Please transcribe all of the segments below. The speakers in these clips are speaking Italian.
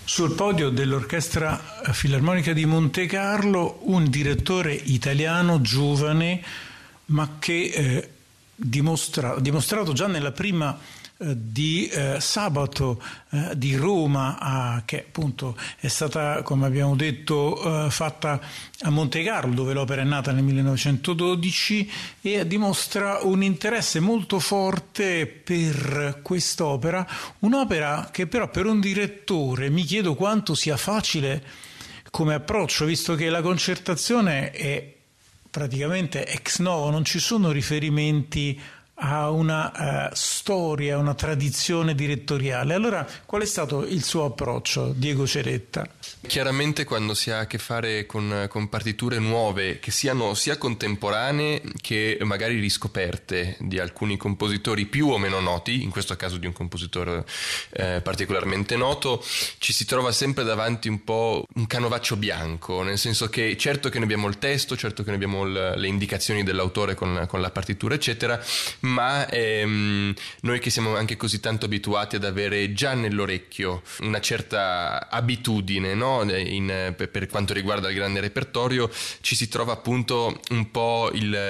Sul podio dell'Orchestra Filarmonica di Monte Carlo un direttore italiano giovane, ma che dimostrato già nella prima di sabato di Roma, che appunto è stata, come abbiamo detto, fatta a Monte Carlo, dove l'opera è nata nel 1912, e dimostra un interesse molto forte per quest'opera, un'opera che però per un direttore mi chiedo quanto sia facile come approccio, visto che la concertazione è praticamente ex novo, non ci sono riferimenti a una storia, una tradizione direttoriale. Allora, qual è stato il suo approccio, Diego Ceretta? Chiaramente quando si ha a che fare con partiture nuove, che siano sia contemporanee che magari riscoperte di alcuni compositori più o meno noti, in questo caso di un compositore particolarmente noto, ci si trova sempre davanti un po' un canovaccio bianco, nel senso che certo che noi abbiamo il testo, certo che noi abbiamo le indicazioni dell'autore con la partitura eccetera, ma noi che siamo anche così tanto abituati ad avere già nell'orecchio una certa abitudine, no? Per quanto riguarda il grande repertorio, ci si trova appunto un po'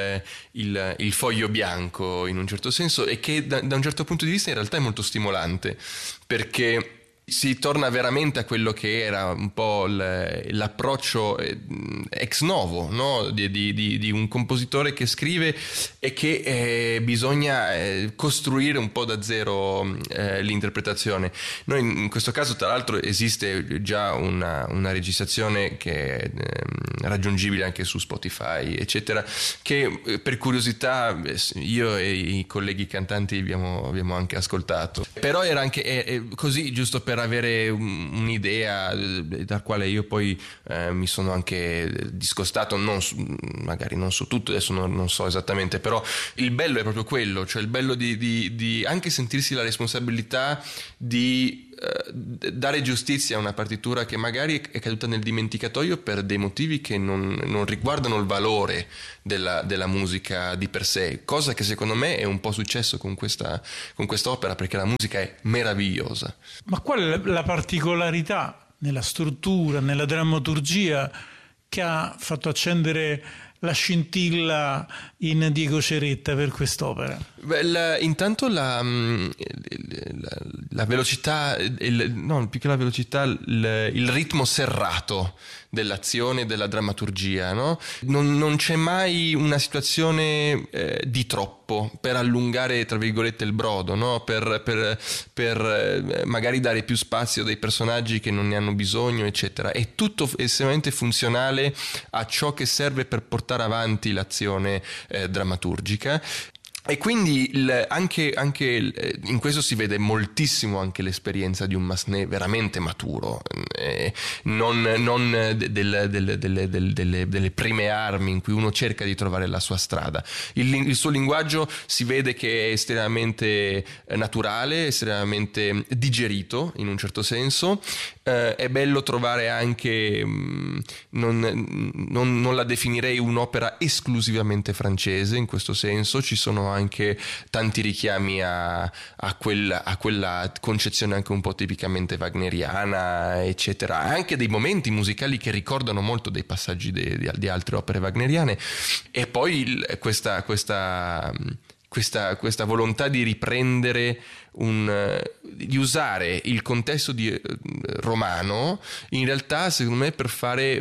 il foglio bianco in un certo senso, e che da un certo punto di vista in realtà è molto stimolante, perché si torna veramente a quello che era un po' l'approccio ex novo, no? di un compositore che scrive e che bisogna costruire un po' da zero l'interpretazione. Noi in questo caso tra l'altro esiste già una registrazione che è raggiungibile anche su Spotify eccetera, che per curiosità io e i colleghi cantanti abbiamo anche ascoltato, però era anche così giusto per avere un'idea dal quale io poi mi sono anche discostato, magari non su tutto, adesso non so esattamente, però il bello è proprio quello, cioè il bello di anche sentirsi la responsabilità di dare giustizia a una partitura che magari è caduta nel dimenticatoio per dei motivi che non riguardano il valore della musica di per sé, cosa che secondo me è un po' successo con questa opera, perché la musica è meravigliosa. Ma qual è la particolarità nella struttura, nella drammaturgia che ha fatto accendere la scintilla in Diego Ceretta per quest'opera? Beh, intanto la velocità, no, più che la velocità, il ritmo serrato dell'azione, della drammaturgia, no? Non c'è mai una situazione di troppo per allungare, tra virgolette, il brodo, no? Per magari dare più spazio a dei personaggi che non ne hanno bisogno, eccetera. È tutto estremamente funzionale a ciò che serve per portare avanti l'azione drammaturgica. E quindi anche in questo si vede moltissimo anche l'esperienza di un Massenet veramente maturo, non delle prime armi in cui uno cerca di trovare la sua strada. Il suo linguaggio si vede che è estremamente naturale, estremamente digerito in un certo senso. È bello trovare anche, non la definirei un'opera esclusivamente francese in questo senso, ci sono anche tanti richiami a quella concezione anche un po' tipicamente wagneriana, eccetera, anche dei momenti musicali che ricordano molto dei passaggi di altre opere wagneriane, e poi questa volontà di riprendere di usare il contesto romano in realtà secondo me per fare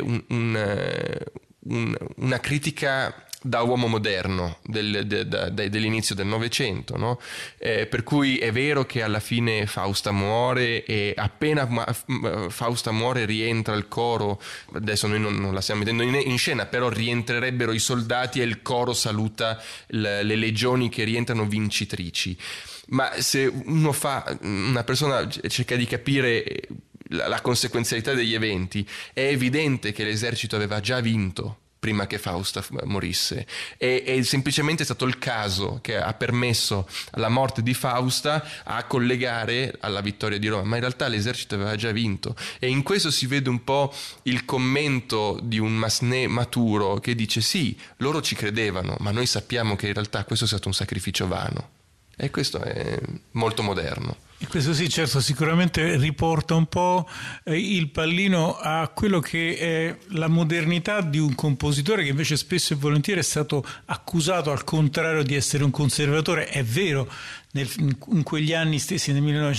una critica da uomo moderno dell'inizio del Novecento, no? Per cui è vero che alla fine Fausta muore, e appena Fausta muore rientra il coro, adesso noi non la stiamo mettendo in scena, però rientrerebbero i soldati e il coro saluta le legioni che rientrano vincitrici. Ma se una persona cerca di capire la conseguenzialità degli eventi, è evidente che l'esercito aveva già vinto prima che Fausta morisse, e semplicemente è stato il caso che ha permesso alla morte di Fausta a collegare alla vittoria di Roma, ma in realtà l'esercito aveva già vinto, e in questo si vede un po' il commento di un Massenet maturo che dice sì, loro ci credevano, ma noi sappiamo che in realtà questo è stato un sacrificio vano, e questo è molto moderno. E questo sì, certo, sicuramente riporta un po' il pallino a quello che è la modernità di un compositore che invece spesso e volentieri è stato accusato al contrario di essere un conservatore. È vero, in quegli anni stessi, nel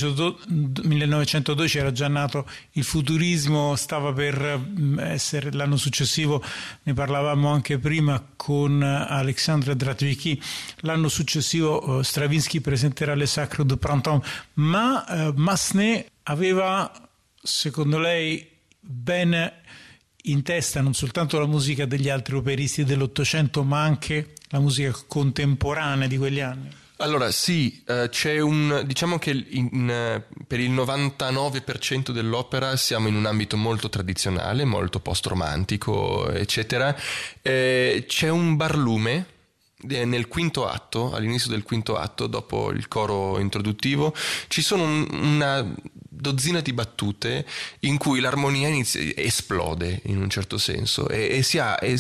1912 era già nato il futurismo, stava per essere l'anno successivo, ne parlavamo anche prima con Alexandre Dratviki, l'anno successivo Stravinsky presenterà Le Sacre du Printemps, ma Massenet aveva, secondo lei, ben in testa non soltanto la musica degli altri operisti dell'Ottocento, ma anche la musica contemporanea di quegli anni? Allora sì, diciamo che per il 99% dell'opera siamo in un ambito molto tradizionale, molto post-romantico, eccetera. C'è un barlume nel quinto atto, all'inizio del quinto atto, dopo il coro introduttivo, ci sono una dozzina di battute in cui l'armonia esplode in un certo senso e si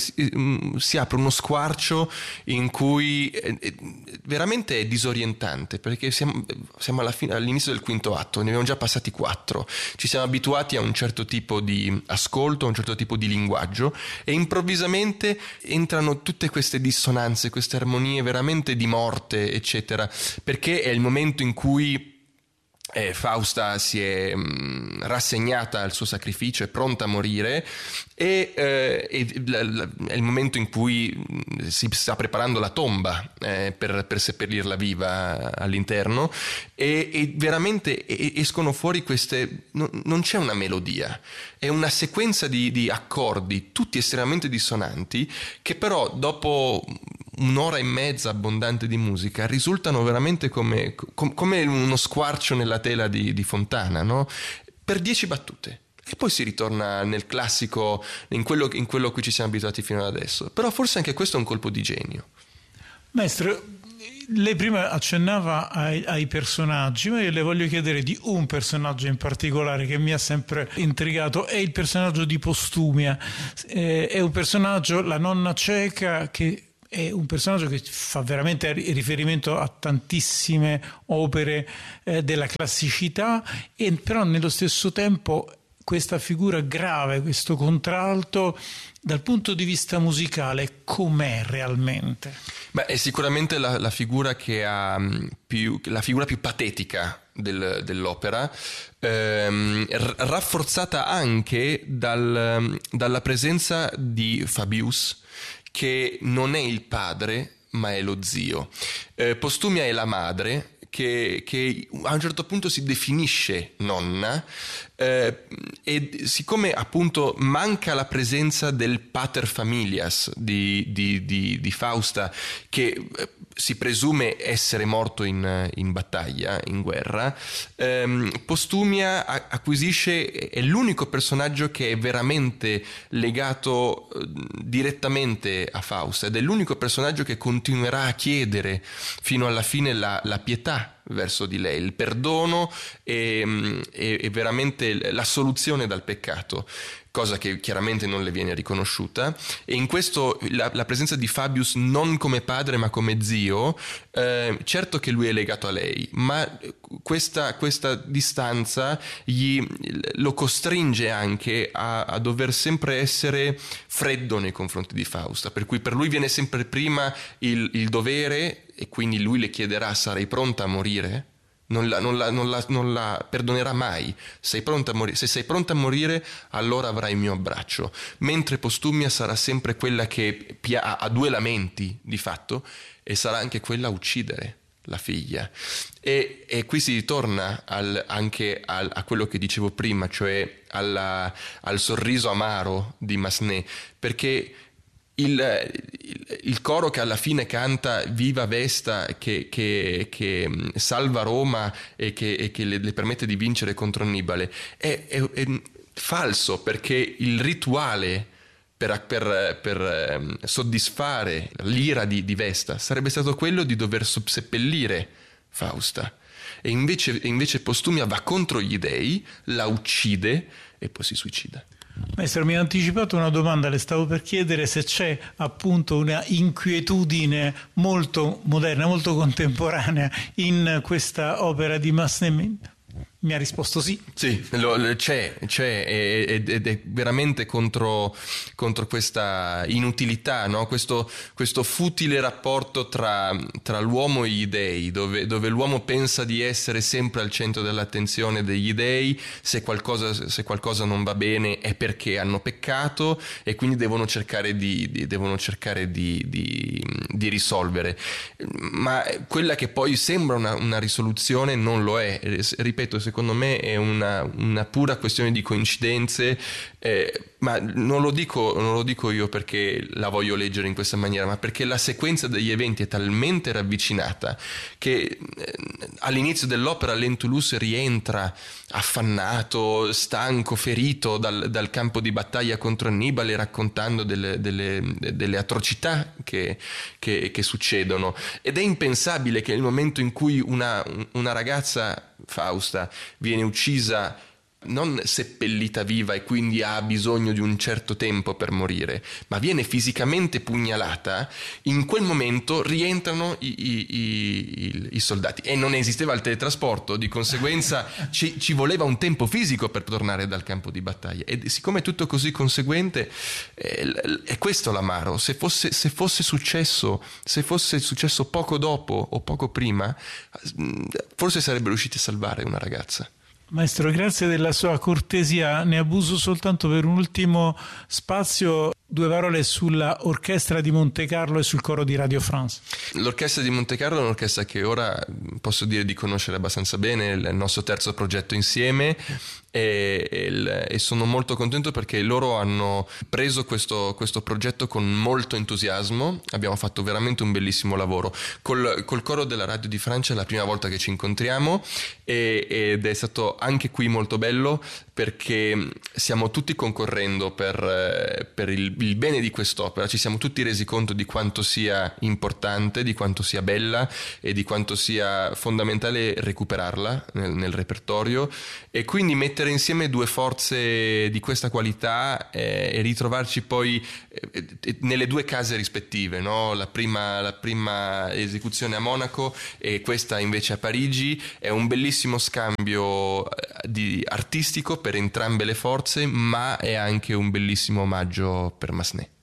apre uno squarcio in cui veramente è disorientante, perché siamo all'inizio del quinto atto, ne abbiamo già passati 4, ci siamo abituati a un certo tipo di ascolto, a un certo tipo di linguaggio, e improvvisamente entrano tutte queste dissonanze, queste armonie veramente di morte, eccetera, perché è il momento in cui Fausta si è rassegnata al suo sacrificio, è pronta a morire, e è il momento in cui si sta preparando la tomba per seppellirla viva all'interno, e veramente escono fuori queste, non c'è una melodia, è una sequenza di accordi tutti estremamente dissonanti, che però dopo un'ora e mezza abbondante di musica risultano veramente come uno squarcio nella tela di Fontana, no? Per 10 battute. E poi si ritorna nel classico, in quello a cui ci siamo abituati fino ad adesso. Però forse anche questo è un colpo di genio. Maestro, lei prima accennava ai personaggi, ma io le voglio chiedere di un personaggio in particolare che mi ha sempre intrigato, è il personaggio di Postumia. È un personaggio, la nonna cieca, che è un personaggio che fa veramente riferimento a tantissime opere della classicità, e però nello stesso tempo questa figura grave, questo contralto, dal punto di vista musicale, com'è realmente? Beh, è sicuramente la figura che ha la figura più patetica dell'opera, rafforzata anche dalla presenza di Fabius, che non è il padre ma è lo zio. Postumia è la madre che a un certo punto si definisce nonna, e siccome appunto manca la presenza del pater familias di Fausta, che si presume essere morto in battaglia, in guerra, Postumia acquisisce, è l'unico personaggio che è veramente legato direttamente a Fausta, ed è l'unico personaggio che continuerà a chiedere fino alla fine la pietà verso di lei, il perdono e veramente la soluzione dal peccato, cosa che chiaramente non le viene riconosciuta. E in questo la presenza di Fabius non come padre ma come zio, certo che lui è legato a lei, ma questa distanza lo costringe anche a dover sempre essere freddo nei confronti di Fausta, per cui per lui viene sempre prima il dovere, e quindi lui le chiederà: sarai pronta a morire? Non la perdonerà mai. Se sei pronta a morire, allora avrai il mio abbraccio. Mentre Postumia sarà sempre quella che ha 2 lamenti di fatto, e sarà anche quella a uccidere la figlia. E qui si ritorna anche a quello che dicevo prima, cioè al sorriso amaro di Massenet, perché il coro che alla fine canta Viva Vesta, che salva Roma e che le permette di vincere contro Annibale, è falso, perché il rituale per soddisfare l'ira di Vesta sarebbe stato quello di dover seppellire Fausta, e invece Postumia va contro gli dei, la uccide e poi si suicida. Maestro, mi ha anticipato una domanda, le stavo per chiedere se c'è appunto una inquietudine molto moderna, molto contemporanea in questa opera di Massenet. mi ha risposto sì. Sì, c'è ed è veramente contro questa inutilità, no? Questo futile rapporto tra l'uomo e gli dei, dove l'uomo pensa di essere sempre al centro dell'attenzione degli dei. Se qualcosa non va bene è perché hanno peccato e quindi devono cercare di risolvere. Ma quella che poi sembra una risoluzione non lo è. Ripeto, secondo me è una pura questione di coincidenze, ma non lo dico io perché la voglio leggere in questa maniera, ma perché la sequenza degli eventi è talmente ravvicinata che all'inizio dell'opera Lentulus rientra affannato, stanco, ferito dal campo di battaglia contro Annibale, raccontando delle atrocità che succedono, ed è impensabile che nel momento in cui una ragazza, Fausta, viene uccisa, non seppellita viva e quindi ha bisogno di un certo tempo per morire, ma viene fisicamente pugnalata, in quel momento rientrano i soldati e non esisteva il teletrasporto, di conseguenza ci voleva un tempo fisico per tornare dal campo di battaglia, e siccome è tutto così conseguente, è questo l'amaro. Se fosse successo poco dopo o poco prima, forse sarebbero riusciti a salvare una ragazza. Maestro, grazie della sua cortesia. Ne abuso soltanto per un ultimo spazio. 2 parole sulla Orchestra di Montecarlo e sul coro di Radio France. L'Orchestra di Montecarlo è un'orchestra che ora posso dire di conoscere abbastanza bene, è il nostro terzo progetto insieme, e sono molto contento perché loro hanno preso questo progetto con molto entusiasmo. Abbiamo fatto veramente un bellissimo lavoro col coro della Radio di Francia. È la prima volta che ci incontriamo ed è stato anche qui molto bello, perché stiamo tutti concorrendo per il bene di quest'opera. Ci siamo tutti resi conto di quanto sia importante, di quanto sia bella e di quanto sia fondamentale recuperarla nel repertorio, e quindi mettere insieme 2 forze di questa qualità e ritrovarci poi nelle 2 case rispettive, no? La prima esecuzione a Monaco e questa invece a Parigi è un bellissimo scambio artistico per entrambe le forze, ma è anche un bellissimo omaggio per Massenet.